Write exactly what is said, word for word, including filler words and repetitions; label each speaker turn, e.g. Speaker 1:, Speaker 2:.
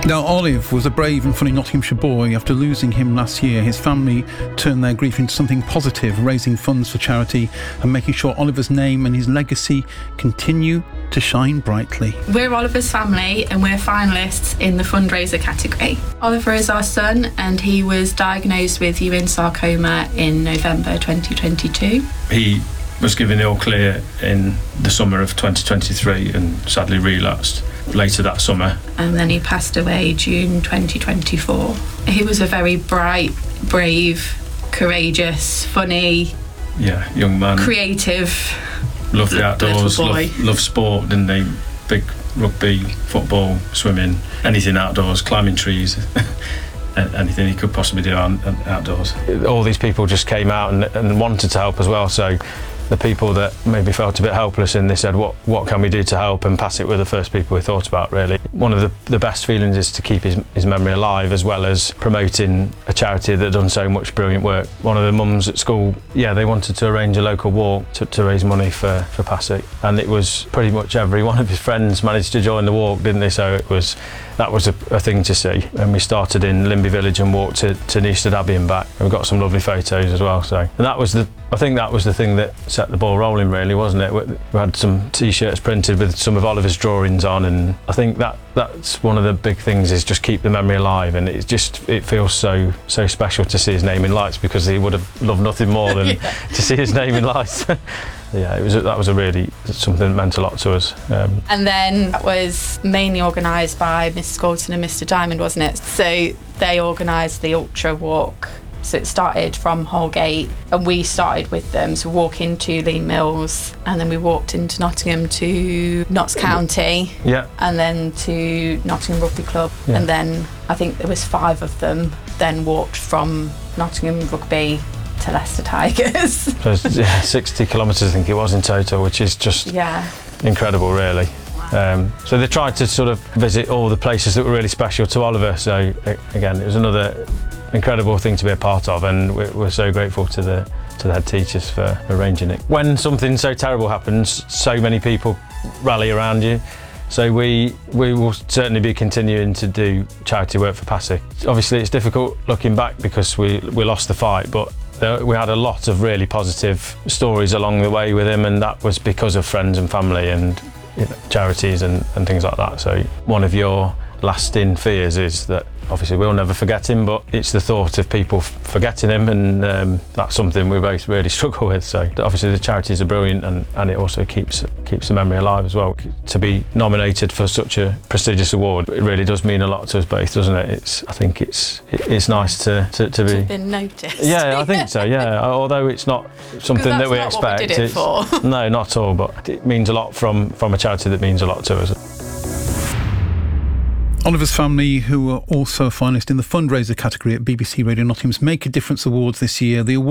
Speaker 1: Now, Olive was a brave and funny Nottinghamshire boy. After losing him last year, his family turned their grief into something positive, raising funds for charity and making sure Oliver's name and his legacy continue to shine brightly.
Speaker 2: We're Oliver's family and we're finalists in the fundraiser category. Oliver is our son and he was diagnosed with Ewing sarcoma in November twenty twenty-two.
Speaker 3: He was given the all clear in the summer of twenty twenty-three and sadly relapsed later that summer.
Speaker 2: And then he passed away June twenty twenty-four. He was a very bright, brave, courageous, funny,
Speaker 3: yeah, young man.
Speaker 2: Creative.
Speaker 3: Loved the outdoors, loved, loved sport, didn't he? Big rugby, football, swimming, anything outdoors, climbing trees. Anything he could possibly do outdoors.
Speaker 4: All these people just came out and, and wanted to help as well, so the people that maybe felt a bit helpless and they said, what what can we do to help, and Passek were the first people we thought about, really. One of the, the best feelings is to keep his, his memory alive, as well as promoting a charity that had done so much brilliant work. One of the mums at school, yeah, they wanted to arrange a local walk to, to raise money for, for Passek, and it was pretty much every one of his friends managed to join the walk, didn't they? So it was that was a, a thing to see. And we started in Limby Village and walked to, to Newstead Abbey and back. And we got some lovely photos as well. So, and that was the, I think that was the thing that set the ball rolling, really, wasn't it? We, we had some T-shirts printed with some of Oliver's drawings on, and I think that that's one of the big things, is just keep the memory alive. And it's just, it feels so so special to see his name in lights, because he would have loved nothing more than yeah. to see his name in lights. Yeah, it was that was a really something that meant a lot to us. Um,
Speaker 2: and then that was mainly organised by Missus Goldson and Mister Diamond, wasn't it? So they organised the ultra walk. So it started from Holgate and we started with them. So walk into Lean Mills and then we walked into Nottingham to Notts County.
Speaker 4: Yeah.
Speaker 2: And then to Nottingham Rugby Club. Yeah. And then I think there was five of them then walked from Nottingham Rugby to Leicester Tigers.
Speaker 4: So yeah, sixty kilometres I think it was in total, which is just
Speaker 2: yeah.
Speaker 4: incredible, really. Wow. Um, so they tried to sort of visit all the places that were really special to Oliver. So again, it was another incredible thing to be a part of, and we're, we're so grateful to the to the head teachers for arranging it. When something so terrible happens, so many people rally around you. So we we will certainly be continuing to do charity work for Passek. Obviously, it's difficult looking back because we we lost the fight, but there, we had a lot of really positive stories along the way with him, and that was because of friends and family and you know, charities and, and things like that. So one of your lasting fears is that obviously we'll never forget him, but it's the thought of people forgetting him, and um, that's something we both really struggle with. So obviously the charities are brilliant, and, and it also keeps keeps the memory alive as well. To be nominated for such a prestigious award, it really does mean a lot to us both, doesn't it? It's I think it's it's nice to, to, to be
Speaker 2: to been noticed.
Speaker 4: Yeah, I think so, yeah. Although it's not something that we
Speaker 2: not
Speaker 4: expect.
Speaker 2: What we did it for.
Speaker 4: No, not at all, but it means a lot from, from a charity that means a lot to us.
Speaker 1: Oliver's family, who were also a finalist in the fundraiser category at B B C Radio Nottingham's Make a Difference Awards this year. The award